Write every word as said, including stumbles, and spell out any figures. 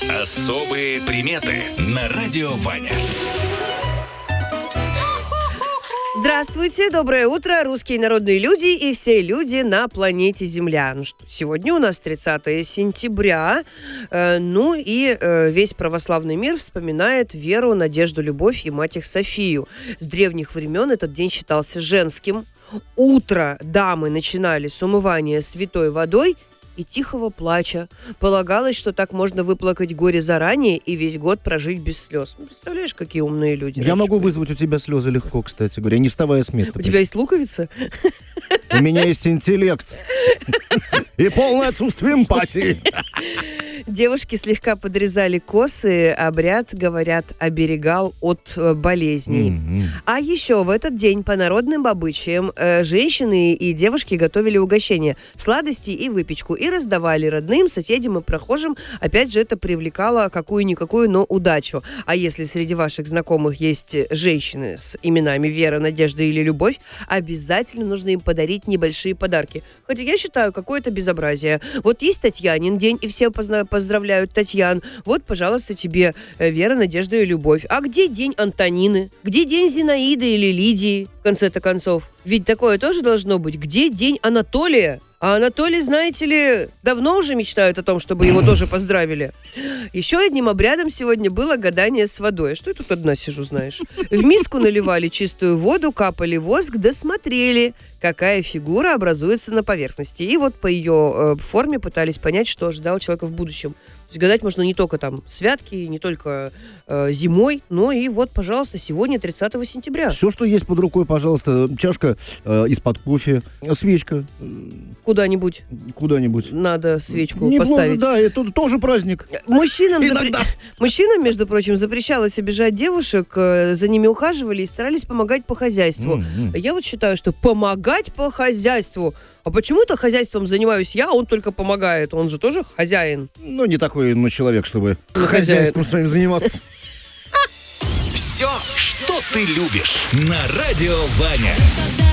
Особые приметы на радио Ваня. Здравствуйте, доброе утро, русские народные люди и все люди на планете Земля. Ну что, сегодня у нас тридцатое сентября, э, ну и э, весь православный мир вспоминает Веру, Надежду, Любовь и мать их Софию. С древних времен этот день считался женским. Утро дамы начинали с умывания святой водой и тихого плача. Полагалось, что так можно выплакать горе заранее и весь год прожить без слез. Ну, представляешь, какие умные люди. Я могу были. вызвать у тебя слезы легко, кстати говоря, не вставая с места. У тебя есть луковица? У меня есть интеллект. И полное отсутствие эмпатии. Девушки слегка подрезали косы, обряд, говорят, оберегал от болезней. Mm-hmm. А еще в этот день по народным обычаям э, женщины и девушки готовили угощения, сладости и выпечку и раздавали родным, соседям и прохожим. Опять же, это привлекало какую-никакую, но удачу. А если среди ваших знакомых есть женщины с именами Вера, Надежда или Любовь, обязательно нужно им подарить небольшие подарки. Хотя я считаю, какое-то безобразие. Вот есть Татьянин день, и все позна- поздравляют Татьян. Вот, пожалуйста, тебе Вера, Надежда и Любовь. А где день Антонины? Где день Зинаиды или Лидии, в конце-то концов? Ведь такое тоже должно быть. Где день Анатолия? А Анатолий, знаете ли, давно уже мечтает о том, чтобы его тоже поздравили. Еще одним обрядом сегодня было гадание с водой. Что я тут одна сижу, знаешь? В миску наливали чистую воду, капали воск, досмотрели, какая фигура образуется на поверхности. И вот по ее э, форме пытались понять, что ожидало человека в будущем. То есть гадать можно не только там святки, не только э, зимой, но и вот, пожалуйста, сегодня, тридцатого сентября. Все, что есть под рукой, пожалуйста, чашка э, из-под кофе, свечка. Куда-нибудь. Куда-нибудь. Надо свечку не поставить. Да, это тоже праздник. Мужчинам, запре... Мужчинам, между прочим, запрещалось обижать девушек, за ними ухаживали и старались помогать по хозяйству. Mm-hmm. Я вот считаю, что помогать по хозяйству. А почему-то хозяйством занимаюсь я, он только помогает. Он же тоже хозяин. Ну, не такой, ну, человек, чтобы ну, хозяйством своим заниматься. Все, что ты любишь, на радио Ваня.